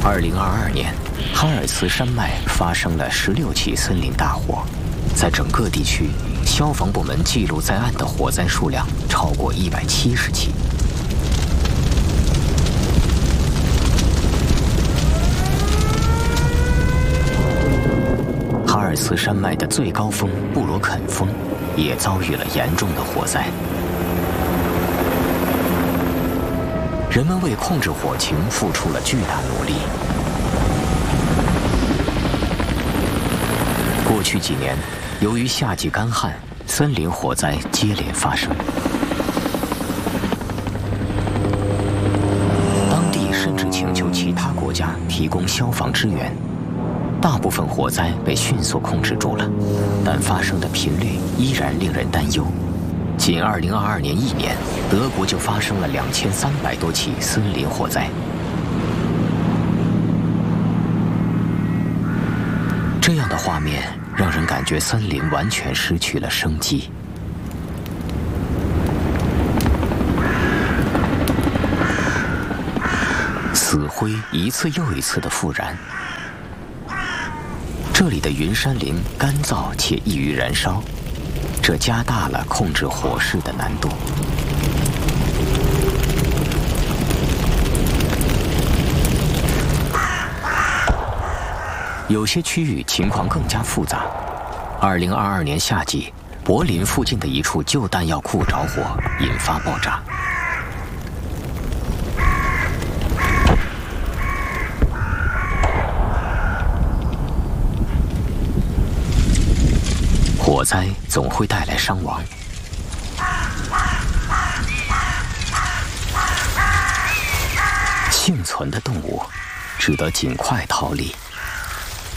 2022年，哈尔茨山脉发生了16起森林大火，在整个地区，消防部门记录在案的火灾数量超过170起。哈尔茨山脉的最高峰布罗肯峰也遭遇了严重的火灾。人们为控制火情付出了巨大努力。过去几年，由于夏季干旱，森林火灾接连发生。当地甚至请求其他国家提供消防支援。大部分火灾被迅速控制住了，但发生的频率依然令人担忧。仅2022年1年，德国就发生了2300多起森林火灾。这样的画面让人感觉森林完全失去了生机。死灰一次又一次的复燃。这里的云杉林干燥且易于燃烧，这加大了控制火势的难度。有些区域情况更加复杂。2022年夏季，柏林附近的一处旧弹药库着火，引发爆炸。火灾总会带来伤亡，幸存的动物只得尽快逃离。